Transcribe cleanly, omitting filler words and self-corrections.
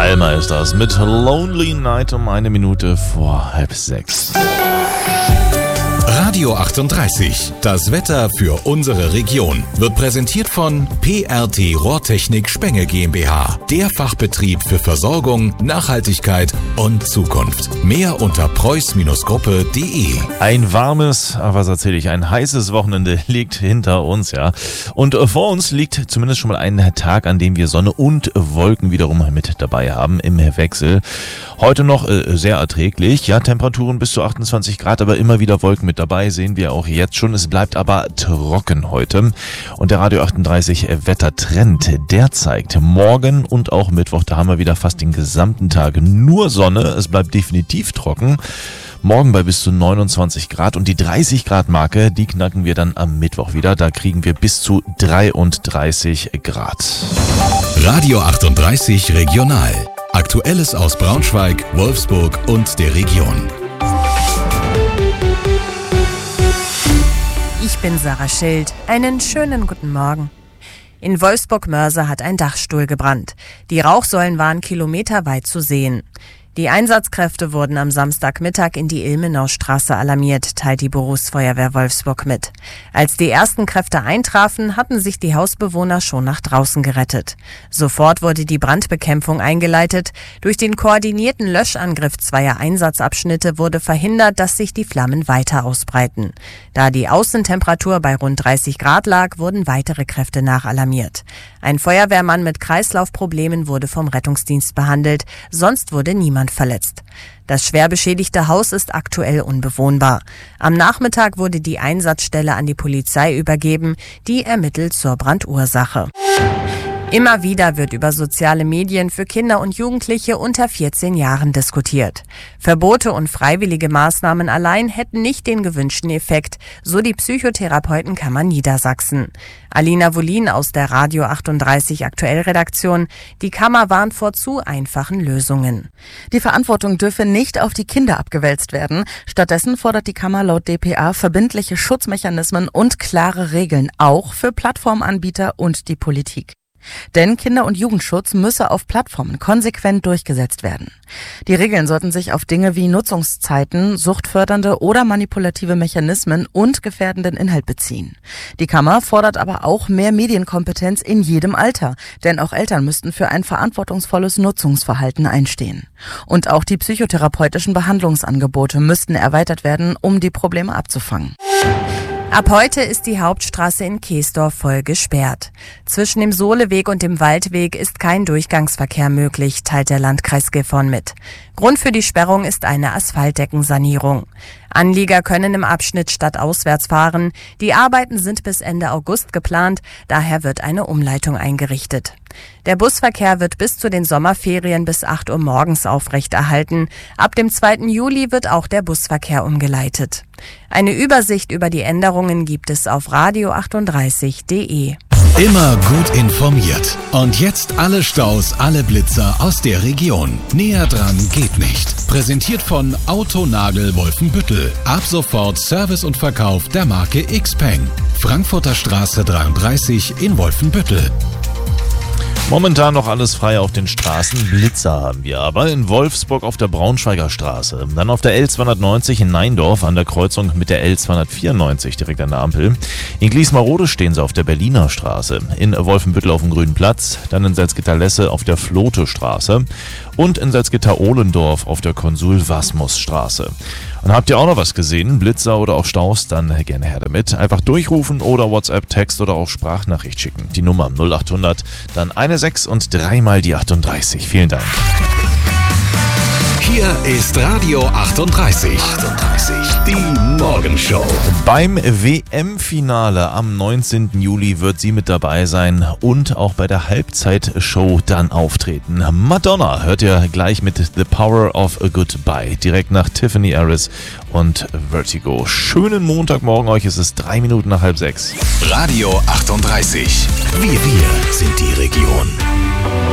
Alma ist das mit Lonely Night um 1 Minute vor 5:30. Radio 38, das Wetter für unsere Region, wird präsentiert von PRT Rohrtechnik Spenge GmbH, der Fachbetrieb für Versorgung, Nachhaltigkeit und Zukunft. Mehr unter preuß-gruppe.de. Ein warmes, was erzähle ich, ein heißes Wochenende liegt hinter uns, ja. Und vor uns liegt zumindest schon mal ein Tag, an dem wir Sonne und Wolken wiederum mit dabei haben im Wechsel. Heute noch sehr erträglich, ja, Temperaturen bis zu 28 Grad, aber immer wieder Wolken mit dabei, sehen wir auch jetzt schon. Es bleibt aber trocken heute. Und der Radio 38 Wettertrend, der zeigt morgen und auch Mittwoch, da haben wir wieder fast den gesamten Tag nur Sonne. Es bleibt definitiv trocken. Morgen bei bis zu 29 Grad und die 30 Grad Marke, die knacken wir dann am Mittwoch wieder. Da kriegen wir bis zu 33 Grad. Radio 38 Regional. Aktuelles aus Braunschweig, Wolfsburg und der Region. Ich bin Sarah Schild. Einen schönen guten Morgen. In Wolfsburg-Mörse hat ein Dachstuhl gebrannt. Die Rauchsäulen waren kilometerweit zu sehen. Die Einsatzkräfte wurden am Samstagmittag in die Ilmenaustraße alarmiert, teilt die Berufsfeuerwehr Wolfsburg mit. Als die ersten Kräfte eintrafen, hatten sich die Hausbewohner schon nach draußen gerettet. Sofort wurde die Brandbekämpfung eingeleitet. Durch den koordinierten Löschangriff zweier Einsatzabschnitte wurde verhindert, dass sich die Flammen weiter ausbreiten. Da die Außentemperatur bei rund 30 Grad lag, wurden weitere Kräfte nachalarmiert. Ein Feuerwehrmann mit Kreislaufproblemen wurde vom Rettungsdienst behandelt, sonst wurde niemand verletzt. Das schwer beschädigte Haus ist aktuell unbewohnbar. Am Nachmittag wurde die Einsatzstelle an die Polizei übergeben, die ermittelt zur Brandursache. Immer wieder wird über soziale Medien für Kinder und Jugendliche unter 14 Jahren diskutiert. Verbote und freiwillige Maßnahmen allein hätten nicht den gewünschten Effekt, so die Psychotherapeutenkammer Niedersachsen. Alina Wolin aus der Radio 38 Aktuell-Redaktion. Die Kammer warnt vor zu einfachen Lösungen. Die Verantwortung dürfe nicht auf die Kinder abgewälzt werden. Stattdessen fordert die Kammer laut dpa verbindliche Schutzmechanismen und klare Regeln, auch für Plattformanbieter und die Politik. Denn Kinder- und Jugendschutz müsse auf Plattformen konsequent durchgesetzt werden. Die Regeln sollten sich auf Dinge wie Nutzungszeiten, suchtfördernde oder manipulative Mechanismen und gefährdenden Inhalt beziehen. Die Kammer fordert aber auch mehr Medienkompetenz in jedem Alter, denn auch Eltern müssten für ein verantwortungsvolles Nutzungsverhalten einstehen. Und auch die psychotherapeutischen Behandlungsangebote müssten erweitert werden, um die Probleme abzufangen. Ab heute ist die Hauptstraße in Keesdorf voll gesperrt. Zwischen dem Sohleweg und dem Waldweg ist kein Durchgangsverkehr möglich, teilt der Landkreis Gifhorn mit. Grund für die Sperrung ist eine Asphaltdeckensanierung. Anlieger können im Abschnitt stadtauswärts fahren. Die Arbeiten sind bis Ende August geplant, daher wird eine Umleitung eingerichtet. Der Busverkehr wird bis zu den Sommerferien bis 8 Uhr morgens aufrechterhalten. Ab dem 2. Juli wird auch der Busverkehr umgeleitet. Eine Übersicht über die Änderungen gibt es auf radio38.de. Immer gut informiert. Und jetzt alle Staus, alle Blitzer aus der Region. Näher dran geht nicht. Präsentiert von Autonagel Wolfenbüttel. Ab sofort Service und Verkauf der Marke Xpeng. Frankfurter Straße 33 in Wolfenbüttel. Momentan noch alles frei auf den Straßen. Blitzer haben wir aber in Wolfsburg auf der Braunschweiger Straße. Dann auf der L290 in Neindorf an der Kreuzung mit der L294 direkt an der Ampel. In Gliesmarode stehen sie auf der Berliner Straße. In Wolfenbüttel auf dem Grünen Platz. Dann in Salzgitter-Lesse auf der Flote-Straße. Und in Salzgitter-Ohlendorf auf der Konsul-Wasmus-Straße. Und habt ihr auch noch was gesehen? Blitzer oder auch Staus? Dann gerne her damit. Einfach durchrufen oder WhatsApp, Text oder auch Sprachnachricht schicken. Die Nummer 0800, dann 16 und 3 mal die 38. Vielen Dank. Hier ist Radio 38. Die Morgenshow. Beim WM-Finale am 19. Juli wird sie mit dabei sein und auch bei der Halbzeitshow dann auftreten. Madonna hört ihr gleich mit The Power of a Goodbye, direkt nach Tiffany Harris und Vertigo. Schönen Montagmorgen euch, es ist 3 Minuten nach 5:30. Radio 38. Wir sind die Region.